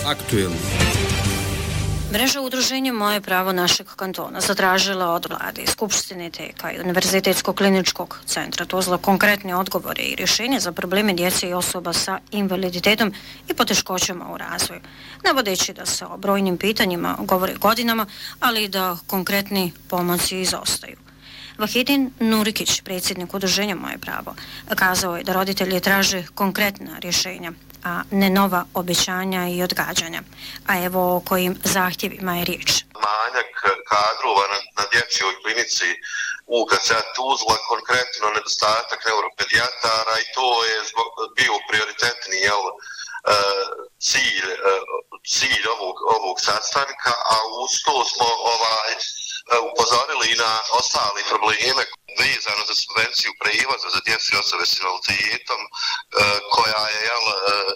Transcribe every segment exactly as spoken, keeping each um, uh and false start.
Aktuelno. Mreža udruženja Moje pravo našeg kantona zatražila od vlade i Skupštine te kao i Univerzitetskog kliničkog centra Tuzla konkretne odgovore i rješenje za probleme djece i osoba sa invaliditetom i poteškoćama u razvoju, navodeći da se o brojnim pitanjima govori godinama, ali da konkretni pomaci izostaju. Vahidin Nurikić, predsjednik udruženja Moje pravo, kazao je da roditelji traže konkretna rješenja, a ne nova obećanja i odgađanja. A evo o kojim zahtjevima je riječ. Manjak kadrova na, na dječjoj klinici U K C Tuzla, konkretno nedostatak neuropedijatara, i to je zbog, bio prioritetni jel, cilj, cilj ovog, ovog sastanka, a uz to smo ovaj, upozorili i na ostale probleme vezano za subvenciju prevoza za djecu i osobe s invaliditetom, koja je jel,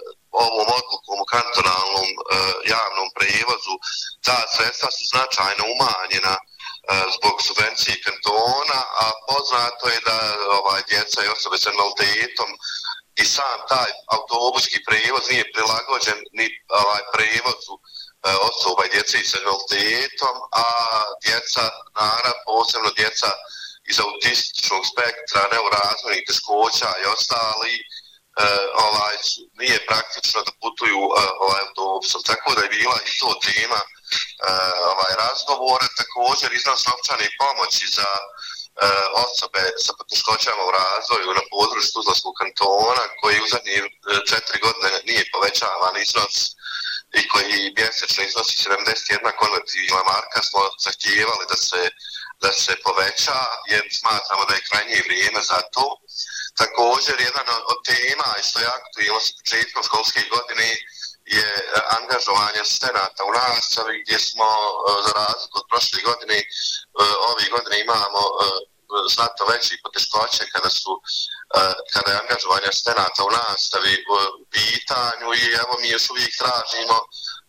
ovom odlukom u kantonalnom javnom prevozu, ta sredstva su značajno umanjena zbog subvencije kantona, a poznato je da ovaj, djeca i osobe s invaliditetom i sam taj autobuski prevoz nije prilagođen ni ovaj, prevozu osoba i djece s invaliditetom, a djeca, naravno, posebno djeca iz autističnog spektra, neurazvojnih teškoća i ostali, Uh, ovaj, nije praktično da putuju uh, ovaj, autobusom. Tako da je bila i to tema uh, ovaj, razgovora. Također iznos novčane pomoći za uh, osobe sa poteškoćama u razvoju na području Tuzlanskog kantona, koji u zadnje uh, četiri godine nije povećavan iznos i koji mjesečno iznosi sedamdeset jedna konvertibilna marka, smo zahtijevali da se, da se poveća, jer smatramo da je krajnje vrijeme za to. Također, jedan od tema, što je aktualno s početkom školske godine, je angažovanje asistenata u nastavi, gdje smo, za razliku od prošle godine, ove godine imamo znatno veće poteškoće kada su kada je angažovanje asistenata u nastavi u pitanju, i evo mi još uvijek tražimo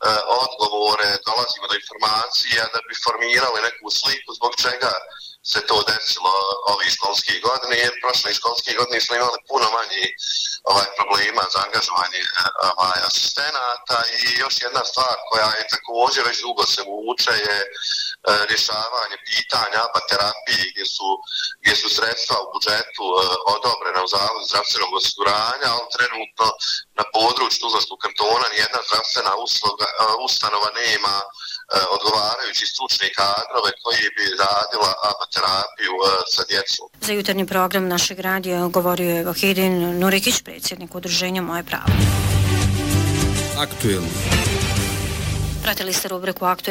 odgovore, dolazimo do informacija da bi formirali neku sliku zbog čega se to desilo ove školske godine, jer prošle školske godine smo imali puno manje ovaj, problema za angažovanje ovaj, asistenata. I još jedna stvar koja je također već dugo se vuče je e, rješavanje pitanja A B A terapije, gdje su, gdje su sredstva u budžetu e, odobrena u Zavodu zdravstvenog osiguranja, ali trenutno na području Tuzlanskog kantona nijedna zdravstvena usluga, e, ustanova nema odgovarajući stručni kadrove koji bi radila A B A terapiju sa djecom. Za jutarnji program našeg radija govorio je Vahidin Nurikić, predsjednik udruženja Moje pravo. Aktuelno. Pratili ste rubriku Aktuelno.